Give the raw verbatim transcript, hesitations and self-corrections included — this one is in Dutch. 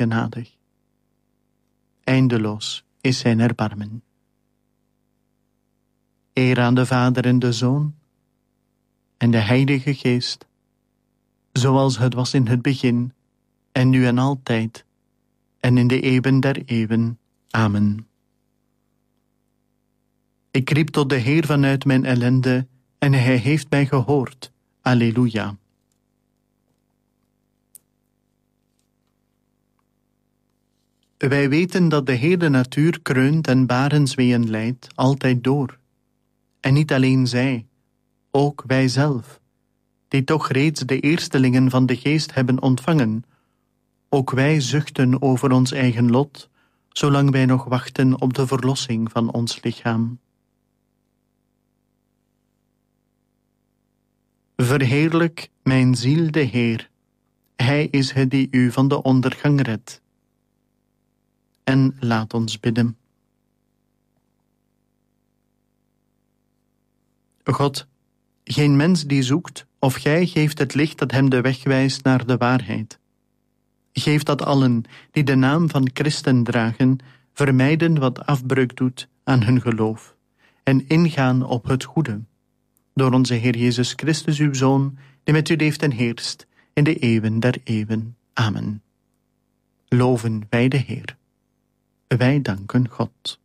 genadig. Eindeloos is zijn erbarmen. Eer aan de Vader en de Zoon en de Heilige Geest, zoals het was in het begin, en nu en altijd, en in de eeuwen der eeuwen. Amen. Ik riep tot de Heer vanuit mijn ellende, en hij heeft mij gehoord. Alleluia. Wij weten dat de Heer de natuur kreunt en barensweeën leidt, altijd door. En niet alleen zij, ook wij zelf, die toch reeds de eerstelingen van de Geest hebben ontvangen. Ook wij zuchten over ons eigen lot, zolang wij nog wachten op de verlossing van ons lichaam. Verheerlijk mijn ziel de Heer, Hij is het die u van de ondergang redt. En laat ons bidden. God, geen mens die zoekt, of gij geeft het licht dat hem de weg wijst naar de waarheid. Geef dat allen die de naam van Christen dragen, vermijden wat afbreuk doet aan hun geloof, en ingaan op het goede. Door onze Heer Jezus Christus, uw Zoon, die met u leeft en heerst, in de eeuwen der eeuwen. Amen. Loven wij de Heer. Wij danken God.